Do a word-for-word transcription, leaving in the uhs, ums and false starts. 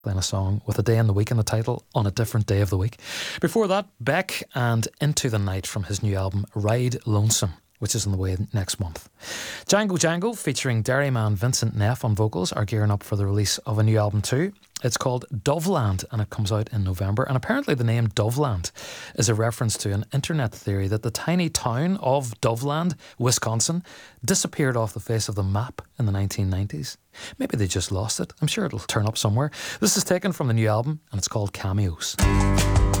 playing a song with a day in the week in the title on a different day of the week. Before that, Beck and Into the Night from his new album Ride Lonesome, which is on the way next month. Django Django, featuring Derryman Vincent Neff on vocals, are gearing up for the release of a new album too. It's called Doveland and it comes out in November. And apparently the name Doveland is a reference to an internet theory that the tiny town of Doveland, Wisconsin, disappeared off the face of the map in the nineteen nineties. Maybe they just lost it. I'm sure it'll turn up somewhere. This is taken from the new album and it's called Cameos.